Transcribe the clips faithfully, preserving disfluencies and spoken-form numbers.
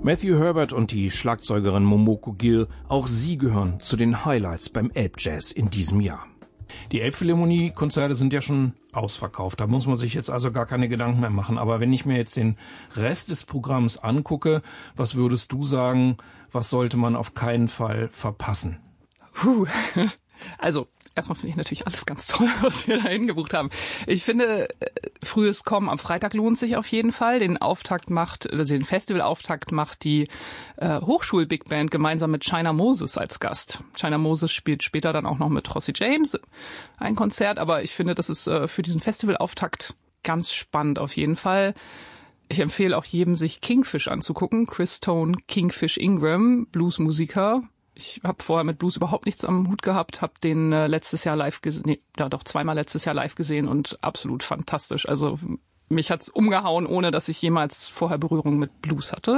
Matthew Herbert und die Schlagzeugerin Momoko Gill, auch sie gehören zu den Highlights beim Elbjazz in diesem Jahr. Die Elbphilharmonie-Konzerte sind ja schon ausverkauft, da muss man sich jetzt also gar keine Gedanken mehr machen. Aber wenn ich mir jetzt den Rest des Programms angucke, was würdest du sagen, was sollte man auf keinen Fall verpassen? Puh. Also, erstmal finde ich natürlich alles ganz toll, was wir da hingebucht haben. Ich finde, frühes Kommen am Freitag lohnt sich auf jeden Fall. Den Auftakt macht, also den Festivalauftakt macht die äh, Hochschul-Big Band gemeinsam mit China Moses als Gast. China Moses spielt später dann auch noch mit Rossi James ein Konzert, aber ich finde, das ist äh, für diesen Festivalauftakt ganz spannend auf jeden Fall. Ich empfehle auch jedem, sich Kingfish anzugucken. Chris Tone, Kingfish Ingram, Bluesmusiker. Ich habe vorher mit Blues überhaupt nichts am Hut gehabt, habe den äh, letztes Jahr live gesehen, nee, ja doch zweimal letztes Jahr live gesehen und absolut fantastisch. Also mich hat's umgehauen, ohne dass ich jemals vorher Berührung mit Blues hatte.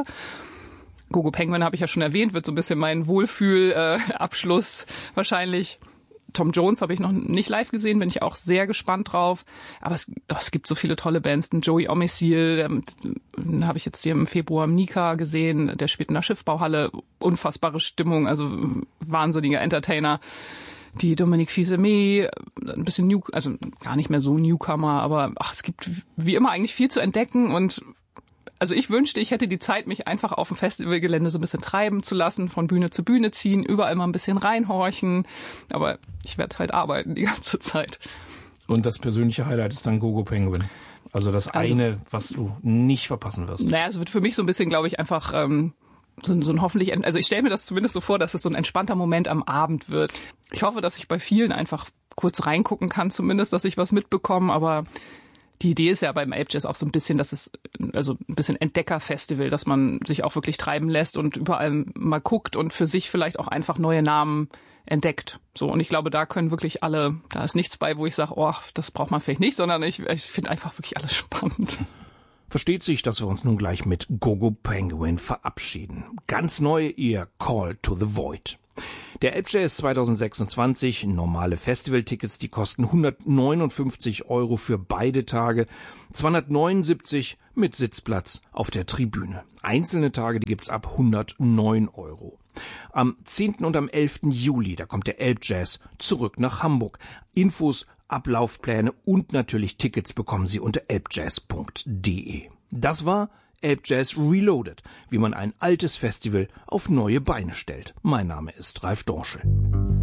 Gogo Penguin habe ich ja schon erwähnt, wird so ein bisschen mein Wohlfühl-Abschluss äh, wahrscheinlich. Tom Jones habe ich noch nicht live gesehen, bin ich auch sehr gespannt drauf. Aber es, es gibt so viele tolle Bands. Den Joey Omesil, den habe ich jetzt hier im Februar im Nika gesehen. Der spielt in der Schiffbauhalle. Unfassbare Stimmung, also wahnsinniger Entertainer. Die Dominique Fils-Aimé, ein bisschen New, also gar nicht mehr so Newcomer, aber ach, es gibt wie immer eigentlich viel zu entdecken und also ich wünschte, ich hätte die Zeit, mich einfach auf dem Festivalgelände so ein bisschen treiben zu lassen, von Bühne zu Bühne ziehen, überall mal ein bisschen reinhorchen. Aber ich werde halt arbeiten die ganze Zeit. Und das persönliche Highlight ist dann Gogo Penguin. Also das also, eine, was du nicht verpassen wirst. Naja, es wird für mich so ein bisschen, glaube ich, einfach ähm, so, so ein hoffentlich, also ich stelle mir das zumindest so vor, dass es so ein entspannter Moment am Abend wird. Ich hoffe, dass ich bei vielen einfach kurz reingucken kann, zumindest, dass ich was mitbekomme, aber die Idee ist ja beim Elbjazz auch so ein bisschen, dass es also ein bisschen Entdeckerfestival, dass man sich auch wirklich treiben lässt und überall mal guckt und für sich vielleicht auch einfach neue Namen entdeckt. So, und ich glaube, da können wirklich alle, da ist nichts bei, wo ich sage, oh, das braucht man vielleicht nicht, sondern ich, ich finde einfach wirklich alles spannend. Versteht sich, dass wir uns nun gleich mit Gogo Penguin verabschieden. Ganz neu ihr Call to the Void. Der Elbjazz zwanzig sechsundzwanzig, normale Festivaltickets, die kosten hundertneunundfünfzig Euro für beide Tage, zweihundertneunundsiebzig mit Sitzplatz auf der Tribüne. Einzelne Tage, die gibt's ab hundertneun Euro. Am zehnten und am elften Juli, da kommt der Elbjazz zurück nach Hamburg. Infos, Ablaufpläne und natürlich Tickets bekommen Sie unter elbjazz punkt de. Das war Elbjazz Reloaded, wie man ein altes Festival auf neue Beine stellt. Mein Name ist Ralf Dorschel.